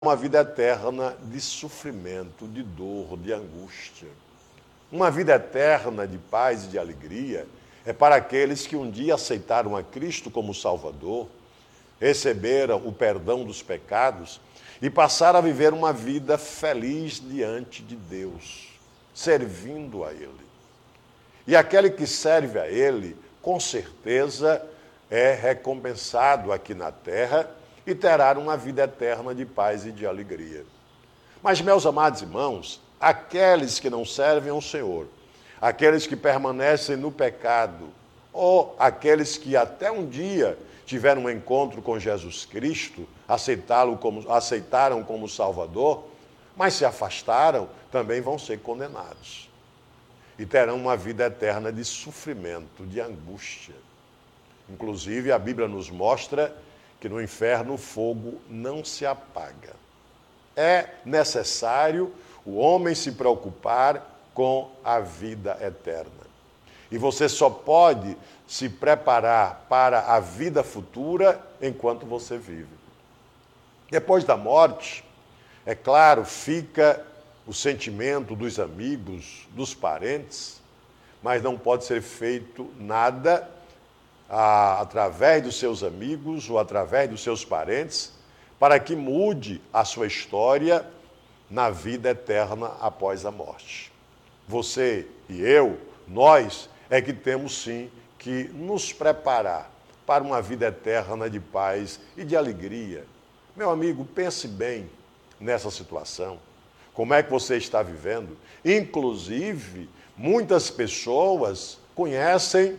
uma vida eterna de sofrimento, de dor, de angústia. Uma vida eterna de paz e de alegria é para aqueles que um dia aceitaram a Cristo como Salvador, receberam o perdão dos pecados e passaram a viver uma vida feliz diante de Deus, servindo a Ele. E aquele que serve a Ele, com certeza, é recompensado aqui na terra e terá uma vida eterna de paz e de alegria. Mas, meus amados irmãos, aqueles que não servem ao Senhor, aqueles que permanecem no pecado, ou aqueles que até um dia tiveram um encontro com Jesus Cristo, aceitaram como Salvador, mas se afastaram, também vão ser condenados. E terão uma vida eterna de sofrimento, de angústia. Inclusive, a Bíblia nos mostra que no inferno o fogo não se apaga. É necessário o homem se preocupar com a vida eterna. E você só pode se preparar para a vida futura enquanto você vive. Depois da morte, é claro, fica o sentimento dos amigos, dos parentes, mas não pode ser feito nada através dos seus amigos ou através dos seus parentes, para que mude a sua história na vida eterna após a morte. Você e eu, nós, é que temos sim que nos preparar para uma vida eterna de paz e de alegria. Meu amigo, pense bem nessa situação. Como é que você está vivendo? Inclusive, muitas pessoas conhecem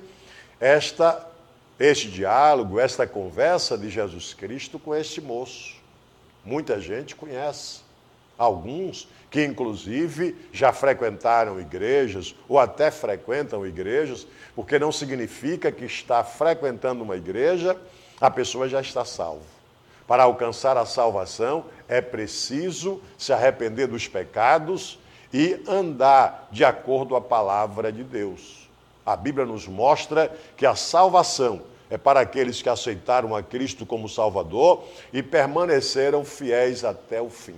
este diálogo, esta conversa de Jesus Cristo com este moço. Muita gente conhece. Alguns que, inclusive, já frequentaram igrejas ou até frequentam igrejas, porque não significa que está frequentando uma igreja, a pessoa já está salva. Para alcançar a salvação, é preciso se arrepender dos pecados e andar de acordo com a palavra de Deus. A Bíblia nos mostra que a salvação é para aqueles que aceitaram a Cristo como Salvador e permaneceram fiéis até o fim.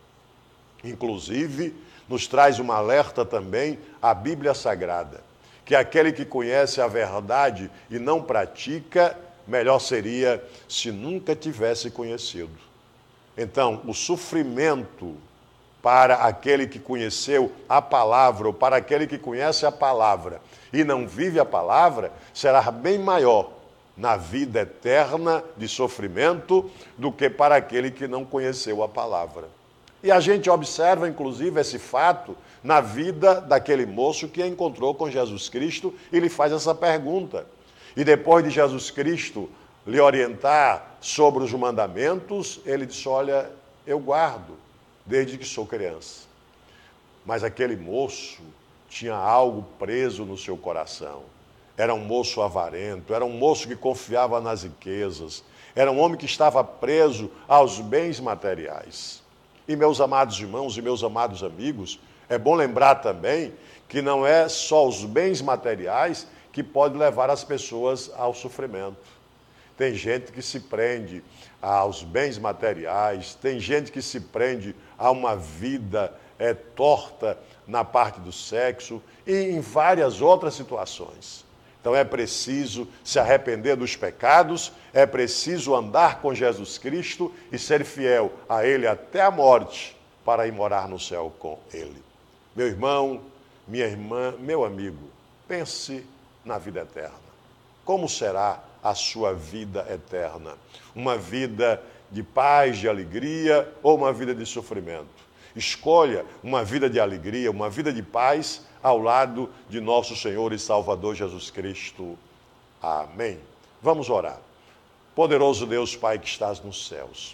Inclusive, nos traz um alerta também a Bíblia Sagrada, que aquele que conhece a verdade e não pratica, melhor seria se nunca tivesse conhecido. Então, o sofrimento para aquele que conheceu a palavra, ou para aquele que conhece a palavra e não vive a palavra, será bem maior na vida eterna de sofrimento do que para aquele que não conheceu a palavra. E a gente observa, inclusive, esse fato na vida daquele moço que encontrou com Jesus Cristo e lhe faz essa pergunta. E depois de Jesus Cristo lhe orientar sobre os mandamentos, ele disse, olha, eu guardo desde que sou criança. Mas aquele moço tinha algo preso no seu coração. Era um moço avarento, era um moço que confiava nas riquezas, era um homem que estava preso aos bens materiais. E meus amados irmãos e meus amados amigos, é bom lembrar também que não é só os bens materiais que podem levar as pessoas ao sofrimento. Tem gente que se prende aos bens materiais, tem gente que se prende a uma vida torta na parte do sexo e em várias outras situações. Então é preciso se arrepender dos pecados, é preciso andar com Jesus Cristo e ser fiel a Ele até a morte para ir morar no céu com Ele. Meu irmão, minha irmã, meu amigo, pense na vida eterna. Como será a sua vida eterna? Uma vida de paz, de alegria ou uma vida de sofrimento? Escolha uma vida de alegria, uma vida de paz ao lado de nosso Senhor e Salvador Jesus Cristo. Amém. Vamos orar. Poderoso Deus, Pai que estás nos céus,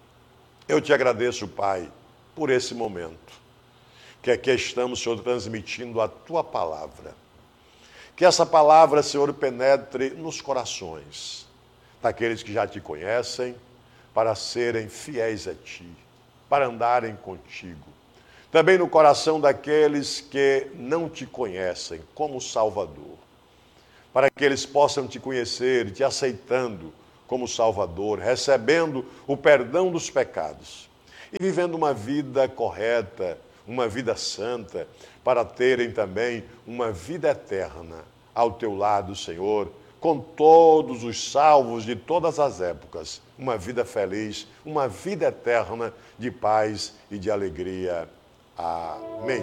eu te agradeço, Pai, por esse momento, que aqui estamos, Senhor, transmitindo a Tua palavra. Que essa palavra, Senhor, penetre nos corações daqueles que já Te conhecem, para serem fiéis a Ti, para andarem contigo. Também no coração daqueles que não Te conhecem como Salvador, para que eles possam Te conhecer, Te aceitando como Salvador, recebendo o perdão dos pecados e vivendo uma vida correta, uma vida santa, para terem também uma vida eterna ao teu lado, Senhor, com todos os salvos de todas as épocas, uma vida feliz, uma vida eterna de paz e de alegria. Amém.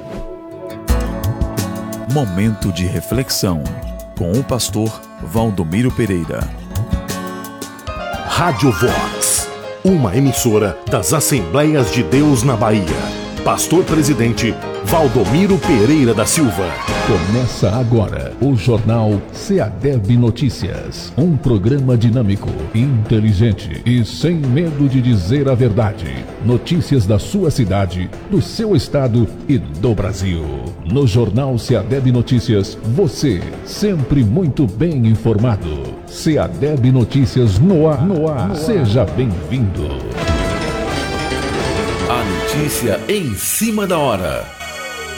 Momento de reflexão com o pastor Valdomiro Pereira. Rádio Vox, uma emissora das Assembleias de Deus na Bahia. Pastor Presidente Valdomiro Pereira da Silva. Começa agora o Jornal SEADEB Notícias. Um programa dinâmico, inteligente e sem medo de dizer a verdade. Notícias da sua cidade, do seu estado e do Brasil. No Jornal SEADEB Notícias, você sempre muito bem informado. SEADEB Notícias no ar. Seja bem-vindo. A notícia em cima da hora.